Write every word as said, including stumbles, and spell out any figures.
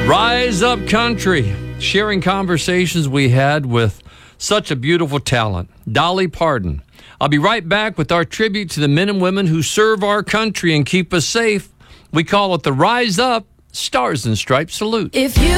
Rise Up Country, sharing conversations we had with such a beautiful talent, Dolly Parton. I'll be right back with our tribute to the men and women who serve our country and keep us safe. We call it the Rise Up Stars and Stripes Salute. If you